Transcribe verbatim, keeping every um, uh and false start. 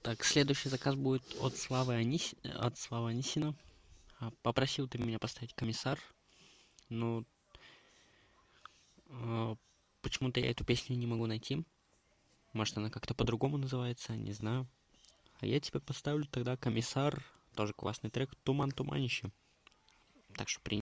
Так, следующий заказ будет от Славы Анис... от Славы Анисина. А, Попросил ты меня поставить комиссар, но а, почему-то я эту песню не могу найти. Может, она как-то по-другому называется, не знаю. А я тебе поставлю тогда комиссар, тоже классный трек, Туман Туманище. Так что принято.